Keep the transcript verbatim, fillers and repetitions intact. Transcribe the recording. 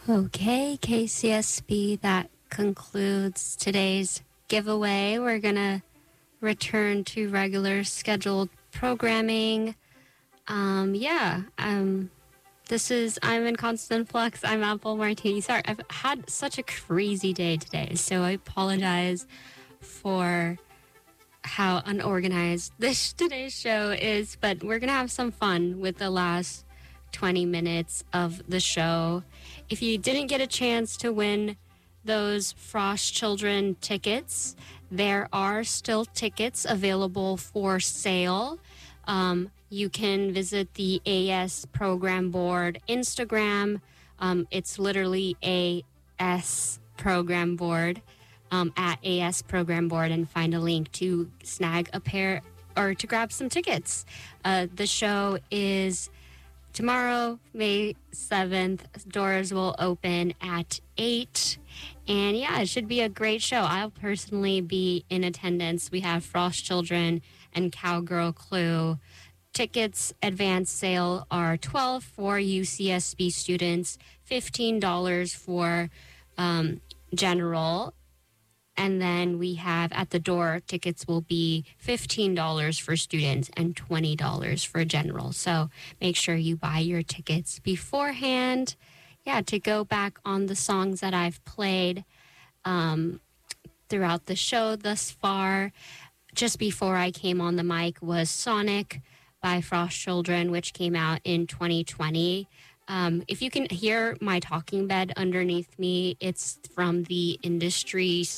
Okay, K C S B, that concludes today's giveaway. We're going to return to regular scheduled programming. Um, yeah, um, this is, I'm in Constant Flux. I'm Apple Martini. Sorry, I've had such a crazy day today, so I apologize for how unorganized this today's show is, but we're going to have some fun with the last twenty minutes of the show. If you didn't get a chance to win those Frost Children tickets, there are still tickets available for sale. Um, you can visit the A S Program Board Instagram. Um, it's literally A S Program Board. Um, at A S Program Board and find a link to snag a pair or to grab some tickets. Uh, the show is tomorrow, May seventh. Doors will open at eight. And yeah, it should be a great show. I'll personally be in attendance. We have Frost Children and Cowgirl Clue. Tickets advance sale are twelve dollars for U C S B students, fifteen dollars for um, general. And then we have at the door, tickets will be fifteen dollars for students and twenty dollars for general. So make sure you buy your tickets beforehand. Yeah, to go back on the songs that I've played um, throughout the show thus far. Just before I came on the mic was Sonic by Frost Children, which came out in twenty twenty. Um, if you can hear my talking bed underneath me, it's from the industry